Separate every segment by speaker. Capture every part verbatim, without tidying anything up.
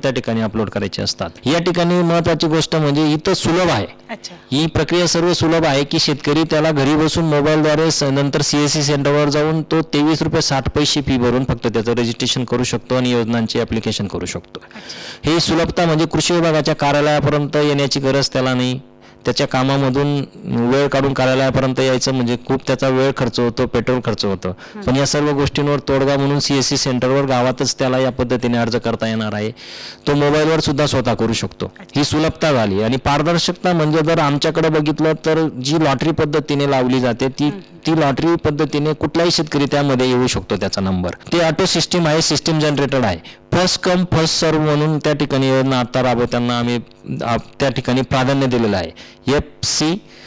Speaker 1: त्या ठिकाणी अपलोड करायचे असतात. या ठिकाणी महत्त्वाची गोष्ट म्हणजे इथं सुलभ आहे.
Speaker 2: अच्छा.
Speaker 1: ही प्रक्रिया सर्व सुलभ आहे की शेतकरी त्याला घरी बसून मोबाईलद्वारे स- नंतर सीएससी सेंटरवर जाऊन तो तेवीस रुपये साठ पैसे फी भरून फक्त त्याचं रजिस्ट्रेशन करू शकतो आणि योजनांचे ॲप्लिकेशन करू शकतो. ही सुलभता म्हणजे कृषी विभागाच्या कार्यालयापर्यंत येण्याची गरज त्याला नाही. त्याच्या कामामधून वेळ काढून कार्यालयापर्यंत यायचं म्हणजे खूप त्याचा वेळ खर्च होतो, पेट्रोल खर्च होतं. पण या सर्व गोष्टींवर तोडगा म्हणून सीएससी सेंटरवर गावातच त्याला या पद्धतीने अर्ज करता येणार आहे. तो मोबाईलवर सुद्धा स्वतः करू शकतो. ही सुलभता झाली. आणि पारदर्शकता म्हणजे जर आमच्याकडे बघितलं तर जी लॉटरी पद्धतीने लावली जाते ती ती लॉटरी पद्धतीने कुठलाही शेतकरी त्यामध्ये येऊ शकतो. त्याचा नंबर ते ऑटो सिस्टीम आहे, सिस्टीम जनरेटेड आहे. फर्स्ट कम फर्स्ट सर्व म्हणून त्या ठिकाणी योजना आता राबवताना आम्ही आ- त्या ठिकाणी प्राधान्य दिलेलं आहे. एफ सी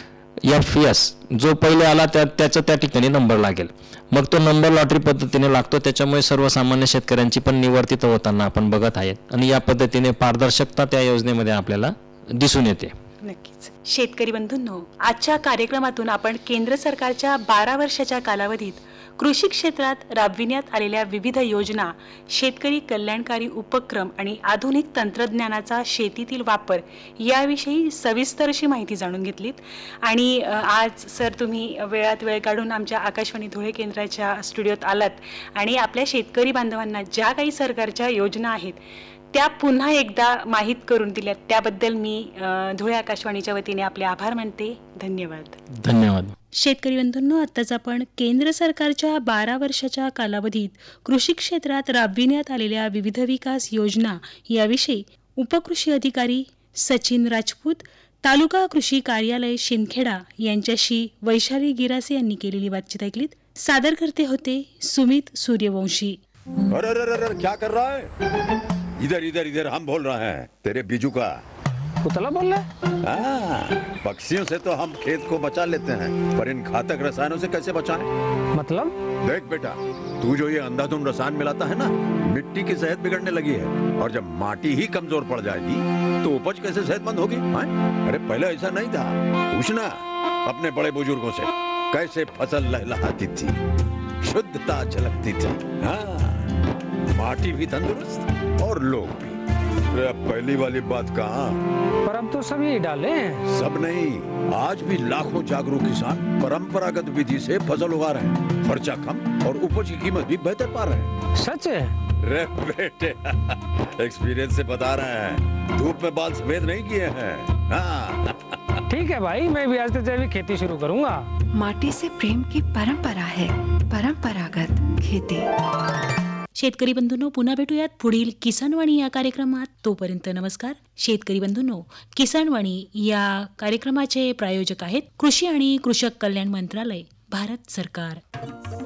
Speaker 1: एफ एस जो पहिले आला त्या त्याचा त्या ठिकाणी नंबर लागेल. मग तो नंबर लॉटरी पद्धतीने लागतो. त्याच्यामुळे सर्वसामान्य शेतकऱ्यांची पण निवड तिथं होताना आपण बघत आहेत. आणि या पद्धतीने पारदर्शकता त्या योजनेमध्ये आपल्याला दिसून येते.
Speaker 2: नक्कीच. शेतकरी बंधूंनो, आजच्या कार्यक्रमातून आपण केंद्र सरकारच्या बारा वर्षाच्या कालावधीत कृषी क्षेत्रात राबविण्यात आलेल्या विविध योजना, शेतकरी कल्याणकारी उपक्रम आणि आधुनिक तंत्रज्ञानाचा शेतीतील वापर याविषयी सविस्तर अशी माहिती जाणून घेतलीत. आणि अ, आज सर तुम्ही वेळात वेळ काढून आमच्या आकाशवाणी धुळे केंद्राच्या स्टुडिओत आलात आणि आपल्या शेतकरी बांधवांना ज्या काही सरकारच्या योजना आहेत त्या पुन्हा एकदा माहीत करून दिल्यात, त्याबद्दल मी अ, धुळे आकाशवाणीच्या वतीने आपले आभार मानते. धन्यवाद.
Speaker 1: धन्यवाद.
Speaker 2: शेतकरी बंधूंनो, आत्ताच आपण केंद्र सरकारच्या बारा वर्षाच्या कालावधीत कृषी क्षेत्रात राबविण्यात आलेल्या विविध विकास योजना याविषयी उपकृषी अधिकारी सचिन राजपूत, तालुका कृषी कार्यालय शिंदखेडा यांच्याशी वैशाली गिरासे यांनी केलेली बातचीत ऐकलीत. सादर करते होते सुमित सूर्यवंशी.
Speaker 3: अरे अरे अरे अरे, क्या कर रहा है? इधर इधर इधर, हम बोल रहे हैं तेरे बीजू का।
Speaker 4: कुतला बोल रहा है?
Speaker 3: हाँ, पक्षियों से तो हम खेत को बचा लेते हैं, पर इन घातक रसायनों से कैसे बचाएं?
Speaker 4: मतलब?
Speaker 3: देख बेटा, तू जो ये अंधाधुंध रसायन मिलाता है ना, मिट्टी की सेहत बिगड़ने लगी है। और जब माटी ही कमजोर पड़ जाएगी तो उपज कैसे सेहतमंद होगी? हाँ? अरे पहले ऐसा नहीं था। पूछना अपने बड़े बुजुर्गों से, कैसे फसल लहलहाती थी, शुद्धता झलकती थी। हाँ, माटी भी तंदुरुस्त और लोग भी। अरे अब पहली वाली बात कहाँ?
Speaker 4: पर अब तो सब यही डाले हैं।
Speaker 3: सब नहीं, आज भी लाखों जागरूक किसान परंपरागत विधि से फसल उगा रहे हैं। खर्चा कम और उपज की कीमत भी बेहतर पा रहे हैं।
Speaker 4: सच है?
Speaker 3: रे बेटे, एक्सपीरियंस से बता रहे हैं, धूप में बाल सफेद नहीं किए हैं। हाँ।
Speaker 4: ठीक है भाई, मैं भी आज से जैविक खेती शुरू करूंगा।
Speaker 5: माटी से प्रेम की परंपरा है परंपरागत खेती.
Speaker 2: शेतकरी बंधूंनो, पुन्हा भेटूयात पुढील किसानवाणी या कार्यक्रमात. तोपर्यंत नमस्कार. शेतकरी बंधूंनो, किसानवाणी या कार्यक्रमाचे प्रायोजक आहेत कृषी आणि कृषक कल्याण मंत्रालय, भारत सरकार.